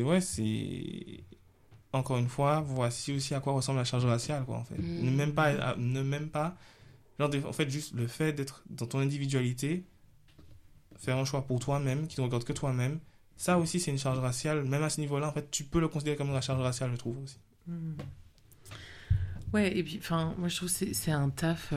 ouais, c'est... Encore une fois, voici aussi à quoi ressemble la charge raciale, quoi, en fait. Ne même pas... Genre, en fait, juste le fait d'être dans ton individualité, faire un choix pour toi-même, qui ne regarde que toi-même, ça aussi, c'est une charge raciale. Même à ce niveau-là, en fait, tu peux le considérer comme une charge raciale, je trouve, aussi. Ouais, et puis, enfin, moi, je trouve que c'est un taf...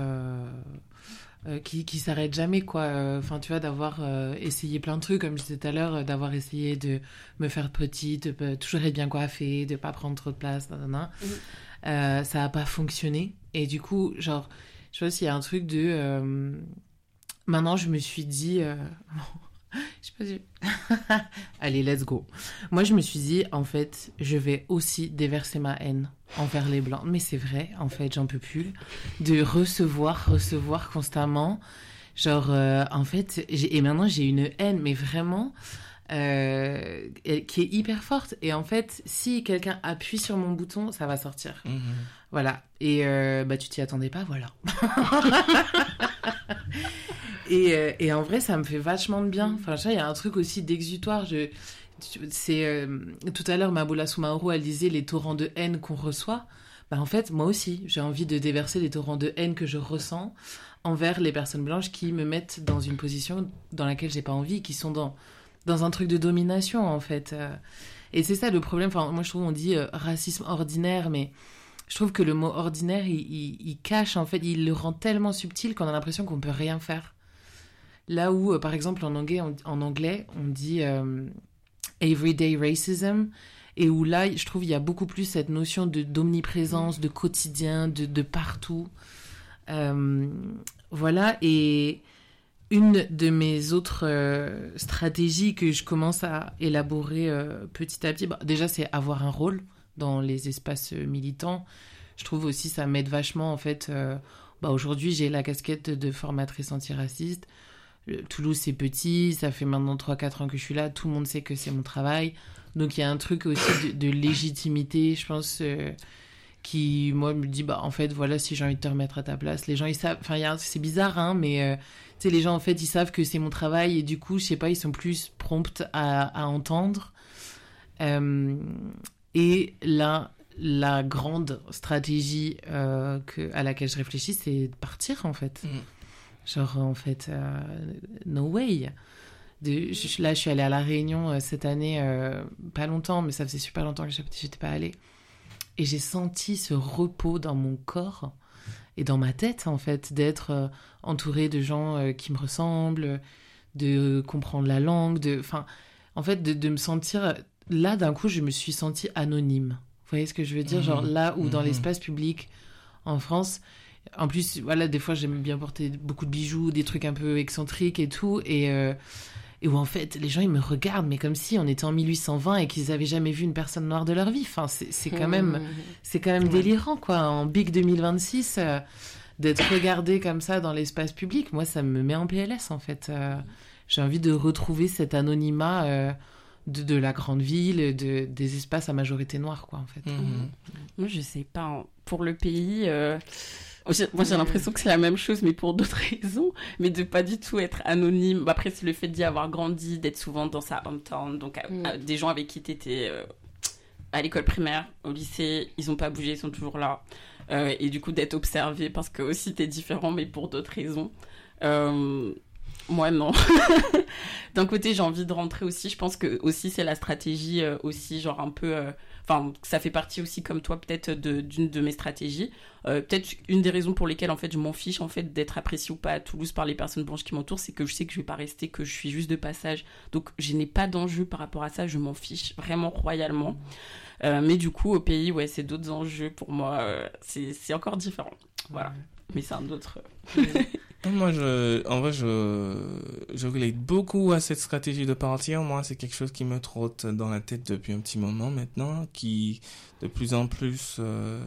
qui s'arrête jamais, quoi. Enfin, tu vois, d'avoir essayé plein de trucs, comme je disais tout à l'heure, d'avoir essayé de me faire petite, de toujours être bien coiffée, de pas prendre trop de place, nanana. Ça a pas fonctionné. Et du coup, genre, je sais pas s'il y a un truc de... Maintenant, je me suis dit... je sais pas si... Allez, let's go. Moi, je me suis dit, en fait, je vais aussi déverser ma haine envers les Blancs. Mais c'est vrai, en fait, j'en peux plus. De recevoir constamment. Genre, en fait... Et maintenant, j'ai une haine, mais vraiment... qui est hyper forte. Et en fait, si quelqu'un appuie sur mon bouton, ça va sortir. Voilà. Et tu t'y attendais pas, voilà. Et en vrai, ça me fait vachement de bien. Enfin, il y a un truc aussi d'exutoire. Tout à l'heure, Maboula Soumaoro, elle disait les torrents de haine qu'on reçoit. Bah, en fait, moi aussi, j'ai envie de déverser les torrents de haine que je ressens envers les personnes blanches qui me mettent dans une position dans laquelle j'ai pas envie, qui sont dans un truc de domination, en fait. Et c'est ça le problème. Enfin, moi, je trouve on dit racisme ordinaire, mais je trouve que le mot ordinaire, il cache, en fait, il le rend tellement subtil qu'on a l'impression qu'on peut rien faire. Là où, par exemple, en anglais, on dit everyday racism, et où là, je trouve, il y a beaucoup plus cette notion d'omniprésence, de quotidien, de partout. Voilà, et une de mes autres stratégies que je commence à élaborer petit à petit, déjà, c'est avoir un rôle dans les espaces militants. Je trouve aussi ça m'aide vachement, en fait. Aujourd'hui, j'ai la casquette de formatrice antiraciste. Toulouse, c'est petit, ça fait maintenant 3-4 ans que je suis là, tout le monde sait que c'est mon travail. Donc, il y a un truc aussi de légitimité, je pense, qui, moi, me dit, en fait, voilà, si j'ai envie de te remettre à ta place, les gens, ils savent, enfin, c'est bizarre, hein, mais, tu sais, les gens, en fait, ils savent que c'est mon travail, et du coup, je sais pas, ils sont plus prompts à entendre. Et là, la grande stratégie à laquelle je réfléchis, c'est de partir, en fait. Genre, en fait, no way. Là, je suis allée à La Réunion cette année, pas longtemps, mais ça faisait super longtemps que j'étais pas allée. Et j'ai senti ce repos dans mon corps et dans ma tête, en fait, d'être entourée de gens qui me ressemblent, de comprendre la langue, en fait, de me sentir... Là, d'un coup, je me suis sentie anonyme. Vous voyez ce que je veux dire ? Genre là où dans l'espace public en France... En plus, voilà, des fois, j'aime bien porter beaucoup de bijoux, des trucs un peu excentriques et tout. Et où, en fait, les gens, ils me regardent, mais comme si on était en 1820 et qu'ils avaient jamais vu une personne noire de leur vie. Enfin, c'est quand même délirant, quoi. En Big 2026, d'être regardé comme ça dans l'espace public, moi, ça me met en PLS, en fait. J'ai envie de retrouver cet anonymat de la grande ville, des espaces à majorité noire, quoi, en fait. Moi, je sais pas. Hein. Pour le pays... Moi, j'ai l'impression que c'est la même chose, mais pour d'autres raisons. Mais de pas du tout être anonyme. Après, c'est le fait d'y avoir grandi, d'être souvent dans sa hometown. Donc, des gens avec qui t'étais à l'école primaire, au lycée, ils ont pas bougé, ils sont toujours là. Et du coup, d'être observé parce que aussi t'es différent, mais pour d'autres raisons. Moi, non. D'un côté, j'ai envie de rentrer aussi. Je pense que aussi, c'est la stratégie aussi, genre un peu... Enfin, ça fait partie aussi, comme toi, peut-être d'une de mes stratégies. Peut-être une des raisons pour lesquelles, en fait, je m'en fiche, en fait, d'être appréciée ou pas à Toulouse par les personnes blanches qui m'entourent, c'est que je sais que je vais pas rester, que je suis juste de passage. Donc, je n'ai pas d'enjeu par rapport à ça. Je m'en fiche vraiment royalement. Mais du coup, au pays, ouais, c'est d'autres enjeux pour moi. C'est encore différent. Voilà. Mais c'est un autre... Moi, je relate beaucoup à cette stratégie de partir. Moi, c'est quelque chose qui me trotte dans la tête depuis un petit moment maintenant, qui, de plus en plus,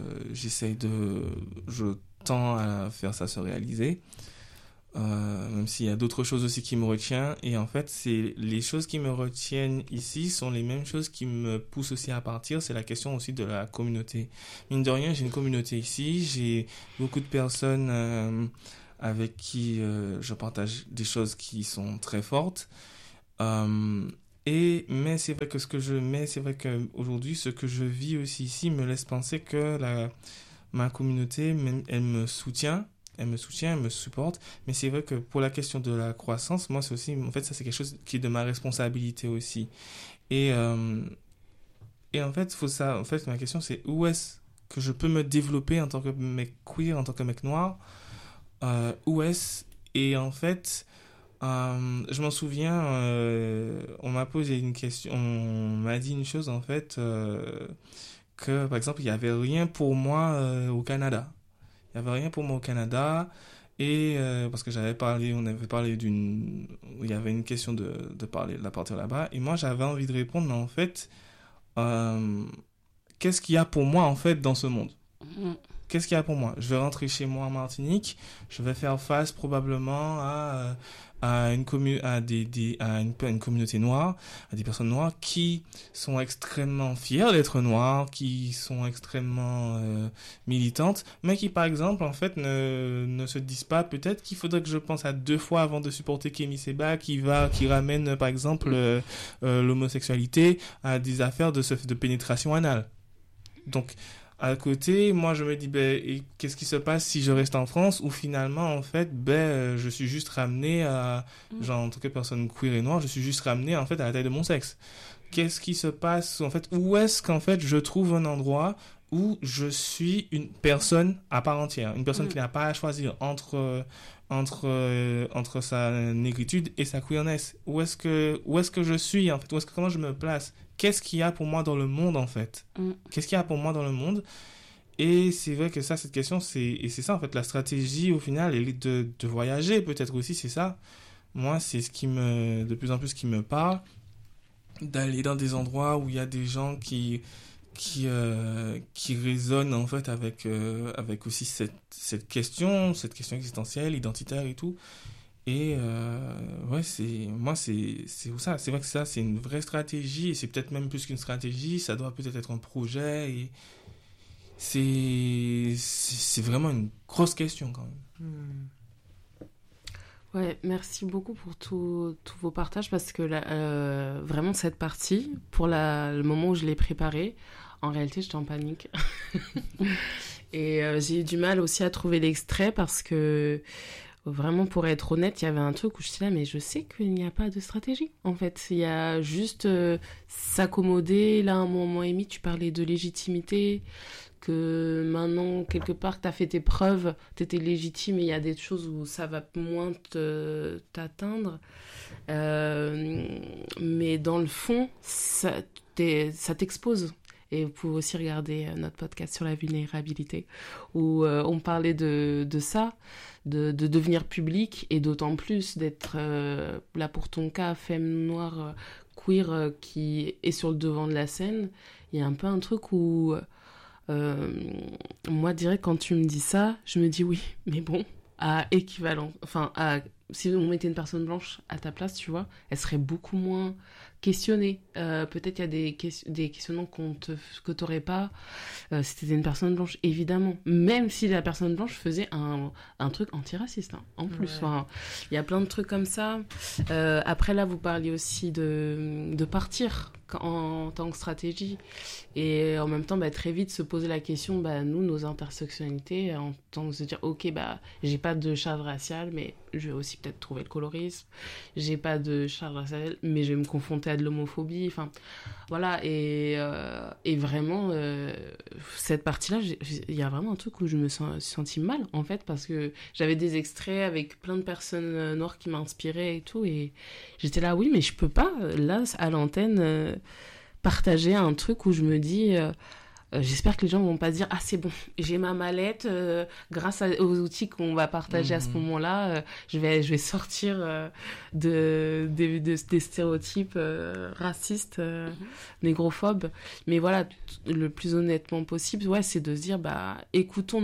je tends à faire ça se réaliser. Même s'il y a d'autres choses aussi qui me retiennent. Et en fait, c'est les choses qui me retiennent ici sont les mêmes choses qui me poussent aussi à partir. C'est la question aussi de la communauté. Mine de rien, j'ai une communauté ici. J'ai beaucoup de personnes avec qui je partage des choses qui sont très fortes. Et Mais c'est vrai qu'aujourd'hui, ce que je vis aussi ici me laisse penser que ma communauté, elle me soutient, elle me supporte. Mais c'est vrai que pour la question de la croissance, moi, c'est aussi, en fait, ça, c'est quelque chose qui est de ma responsabilité aussi. Et en fait, ma question, c'est où est-ce que je peux me développer en tant que mec queer, en tant que mec noir, où est-ce, et en fait, je m'en souviens, on m'a posé une question, on m'a dit une chose, en fait, que, par exemple, il n'y avait rien pour moi au Canada. Il n'y avait rien pour moi au Canada, et parce que on avait parlé il y avait une question de parler de la partir là-bas, et moi, j'avais envie de répondre, mais en fait, qu'est-ce qu'il y a pour moi, en fait, dans ce monde? Qu'est-ce qu'il y a pour moi? Je vais rentrer chez moi en Martinique, je vais faire face probablement à une communauté noire, à des personnes noires qui sont extrêmement fières d'être noires, qui sont extrêmement militantes, mais qui, par exemple, en fait, ne se disent pas peut-être qu'il faudrait que je pense à 2 fois avant de supporter Kémy Séba qui ramène, par exemple, l'homosexualité à des affaires de pénétration anale. Donc, à côté, moi, je me dis, et qu'est-ce qui se passe si je reste en France, où finalement, en fait, je suis juste ramené en tant que personne queer et noire, je suis juste ramené, en fait, à la taille de mon sexe. Qu'est-ce qui se passe, en fait, où est-ce qu'en fait, je trouve un endroit où je suis une personne à part entière, une personne qui n'a pas à choisir entre sa négritude et sa queerness. Où est-ce que je suis, en fait, comment je me place? Qu'est-ce qu'il y a pour moi dans le monde, en fait? Qu'est-ce qu'il y a pour moi dans le monde? Et c'est vrai que ça, cette question, c'est ça, en fait, la stratégie, au final, elle est de voyager, peut-être aussi, c'est ça. Moi, c'est de plus en plus, qui me parle, d'aller dans des endroits où il y a des gens qui résonnent, en fait, avec aussi cette question existentielle, identitaire et tout. Et c'est ça, c'est vrai que ça, c'est une vraie stratégie, et c'est peut-être même plus qu'une stratégie, ça doit peut-être être un projet, et c'est vraiment une grosse question quand même. Ouais, merci beaucoup pour tous vos partages, parce que vraiment cette partie, pour le moment où je l'ai préparée, en réalité j'étais en panique. Et j'ai eu du mal aussi à trouver l'extrait, parce que vraiment, pour être honnête, il y avait un truc où je suis là, mais je sais qu'il n'y a pas de stratégie. En fait, il y a juste s'accommoder. Là, à un moment et demi, tu parlais de légitimité, que maintenant, quelque part, tu as fait tes preuves, tu étais légitime, et il y a des choses où ça va moins t'atteindre. Mais dans le fond, ça t'expose. Et vous pouvez aussi regarder notre podcast sur la vulnérabilité, où on parlait de ça, de devenir public, et d'autant plus d'être, là pour ton cas, femme noire, queer, qui est sur le devant de la scène. Il y a un peu un truc où, moi, direct, quand tu me dis ça, je me dis oui, mais bon, à équivalent, si on mettait une personne blanche à ta place, tu vois, elle serait beaucoup moins questionnée. Peut-être qu'il y a des questionnements que t'aurais pas si t'étais une personne blanche, évidemment. Même si la personne blanche faisait un truc antiraciste, hein, en plus. Enfin, il y a plein de trucs comme ça. Après, là, vous parliez aussi de partir en tant que stratégie. Et en même temps, très vite se poser la question, nous, nos intersectionnalités, en tant que se dire, ok, j'ai pas de charge raciale, mais je vais aussi peut-être trouver le colorisme. J'ai pas de charge raciale, mais je vais me confronter à de l'homophobie. Enfin, voilà. Et vraiment, cette partie-là, il y a vraiment un truc où je me suis sentie mal, en fait, parce que j'avais des extraits avec plein de personnes noires qui m'inspiraient et tout, et j'étais là, oui, mais je peux pas, là, à l'antenne, partager un truc où je me dis... j'espère que les gens vont pas dire, ah c'est bon, j'ai ma mallette, grâce aux outils qu'on va partager à ce moment-là, je vais sortir des stéréotypes racistes, négrophobes. Mais voilà, le plus honnêtement possible, c'est de se dire, écoutons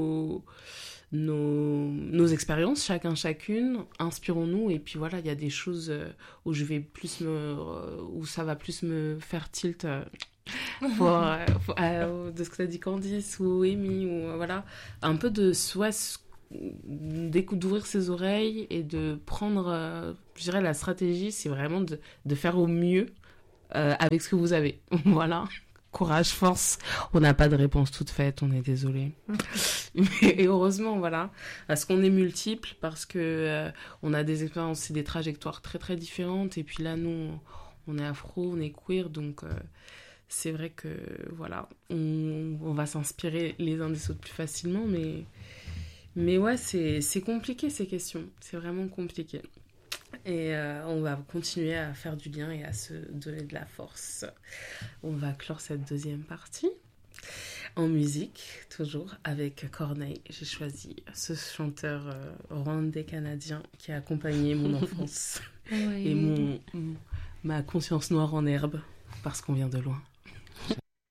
nos expériences, chacune, inspirons-nous, et puis voilà, il y a des choses où où ça va plus me faire tilt de ce que t'as dit Candice ou Amy, ou voilà, un peu de d'ouvrir ses oreilles et de prendre, je dirais, la stratégie, c'est vraiment de faire au mieux avec ce que vous avez. Voilà. Courage, force. On n'a pas de réponse toute faite, on est désolé. Et heureusement, voilà. Parce qu'on est multiples, parce que on a des expériences et des trajectoires très très différentes. Et puis là, nous, on est afro, on est queer, donc c'est vrai que voilà, on va s'inspirer les uns des autres plus facilement, mais ouais, c'est compliqué ces questions. C'est vraiment compliqué. Et on va continuer à faire du lien et à se donner de la force. On va clore cette deuxième partie en musique, toujours avec Corneille. J'ai choisi ce chanteur rwandais canadien qui a accompagné mon enfance et ma conscience noire en herbe, parce qu'on vient de loin.